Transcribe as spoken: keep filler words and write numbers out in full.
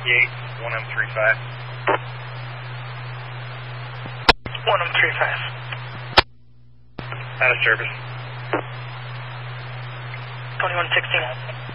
Yates, one M three five. one M three five. Out of service. twenty-one sixteen.